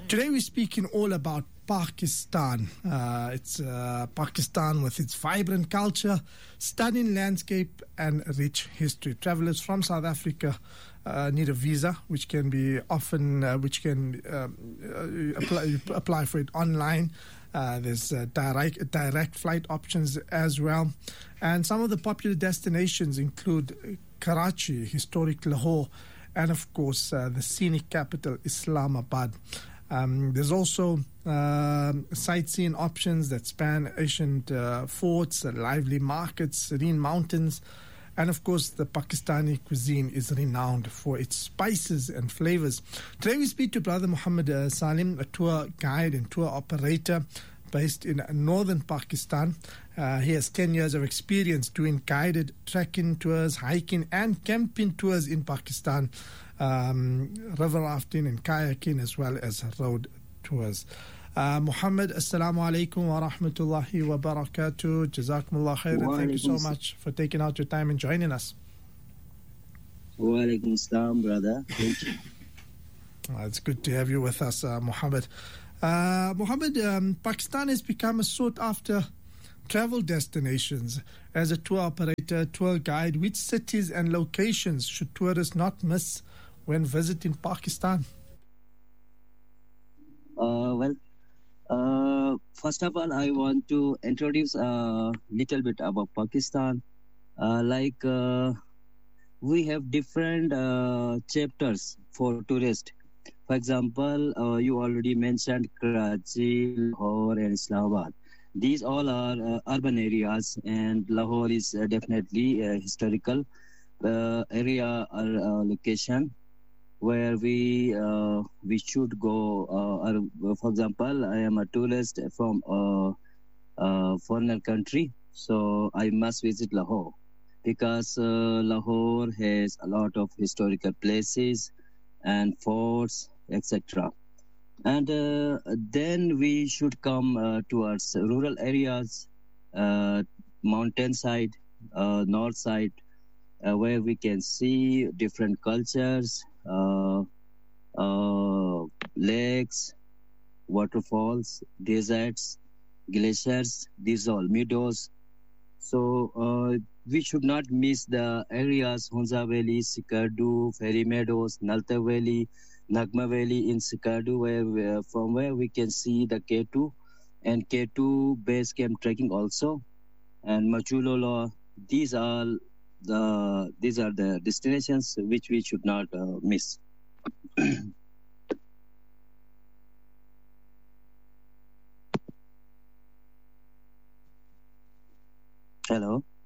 Today we're speaking all about Pakistan. It's Pakistan with its vibrant culture, stunning landscape, and rich history. Travelers from South Africa need a visa, which can be apply for it online. There's direct flight options as well. And some of the popular destinations include Karachi, historic Lahore, and of course the scenic capital Islamabad. There's also sightseeing options that span ancient forts, lively markets, serene mountains, and of course the Pakistani cuisine is renowned for its spices and flavors. Today we speak to Brother Muhammad Salim, a tour guide and tour operator based in northern Pakistan. He has 10 years of experience doing guided trekking tours, hiking and camping tours in Pakistan, river rafting and kayaking, as well as road tours. Muhammad, assalamu alaikum wa rahmatullahi wa barakatuh. Jazakumullah khair, and thank you so much for taking out your time and joining us. Wa alaikum assalam, brother. Thank you. It's good to have you with us, Muhammad. Muhammad, Pakistan has become a sought-after travel destinations. As a tour operator, tour guide, which cities and locations should tourists not miss when visiting Pakistan? First of all, I want to introduce a little bit about Pakistan. We have different chapters for tourists. For example, you already mentioned Karachi, Lahore, and Islamabad. These all are urban areas, and Lahore is definitely a historical area or location where we should go. For example, I am a tourist from a foreign country, so I must visit Lahore because Lahore has a lot of historical places and forts, etc. And then we should come towards rural areas, mountain side, north side, where we can see different cultures, lakes, waterfalls, deserts, glaciers, these all meadows. So we should not miss the areas Hunza Valley, Sikardu, Fairy Meadows, Nalta Valley, Nagma Valley in Sikardu, from where we can see the K2 and K2 base camp trekking also, and Machulolo. These are the destinations which we should not miss. Hello.